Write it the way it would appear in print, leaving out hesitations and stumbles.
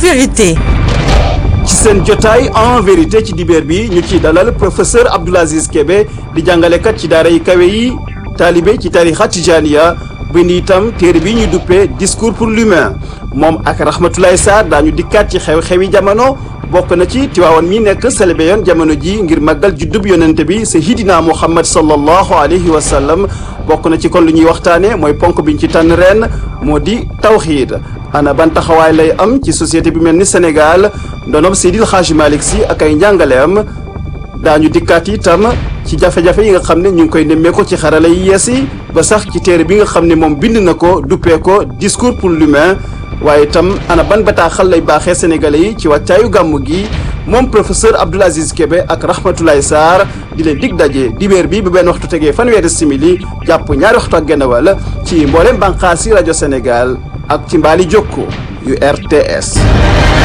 vérité. ci seen jotaay en vérité ci dibeer bi ñu ciy dalal professeur Abdoul Aziz Kébé di jàngalekat ci daara yi kawe yi taalibe ci tarixa Tijaaniya bind itam téere bi ñu duppee discours pour l'humain moom ak Rahmatoulaye Sarr daañu dikkaat ci xew-xewi jamono bokk na ci Tiwaawan mi nekk célébré yoon jamono ji ngir màggal juddub yonente bi Seydina Muhammad sallallahu alayhi wa sallam bokk na ci kon lu ñuy waxtaane mooy ponk biñ ci tànn ren moo di tawxiid ana ban taxawaay lay am ci société bi mel ni Sénégal ndonob Seydil Hadji Malick Sy ak ay njàngaleem daañu dikkaat itam ci jafe-jafe yi nga xam ne ñu ngi koy nemmeeku ci xarala yi yees yi ba sax ci téere bi nga xam ne moom bind na ko duppee ko discours pour l'humain waaye itam ana ban bataaxal lay baaxee sénégalais yi ci wàccaayu gàmmu gi moom professeur Abdoul Aziz Kébé ak Rahmatoulaye Sarr di leen dig daje dibéer bi bu benn waxtu tegee fanweeri simili jàpp ñaari waxtu ak genn wàll ci mboolem bànqaas yi rajo Sénégal ak ci mbaali jokko yu RTS.